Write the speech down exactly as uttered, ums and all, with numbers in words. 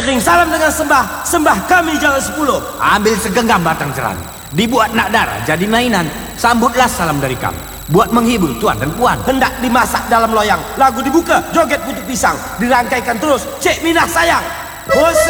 Piring salam dengan sembah, sembah kami jalan sepuluh. Ambil segenggam batang jerami, dibuat nak darah jadi mainan. Sambutlah salam dari kami, buat menghibur tuan dan puan. Hendak dimasak dalam loyang, lagu dibuka, joget putuk pisang, dirangkaikan terus, Cik Minah sayang. Hose